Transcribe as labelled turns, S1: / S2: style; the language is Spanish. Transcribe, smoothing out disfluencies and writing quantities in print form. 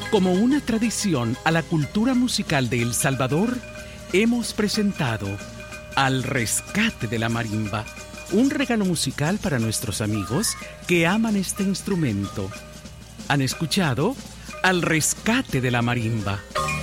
S1: Como una tradición a la cultura musical de El Salvador, hemos presentado Al Rescate de la Marimba, un regalo musical para nuestros amigos que aman este instrumento. Han escuchado Al Rescate de la Marimba.